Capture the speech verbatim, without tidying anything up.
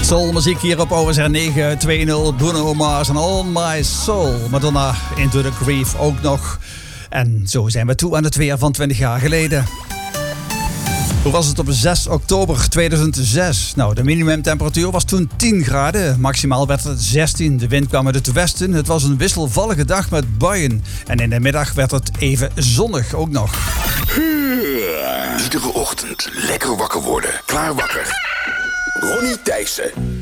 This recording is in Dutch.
Soulmuziek hier op O S R negen twee nul. Bruno Mars en On My Soul. Madonna, Into the Grief ook nog. En zo zijn we toe aan het weer van twintig jaar geleden. Hoe was het op zes oktober tweeduizend zes? Nou, de minimumtemperatuur was toen tien graden. Maximaal werd het zestien. De wind kwam uit het westen. Het was een wisselvallige dag met buien. En in de middag werd het even zonnig ook nog. Iedere ochtend lekker wakker worden. Klaar wakker. Ronnie Thijssen.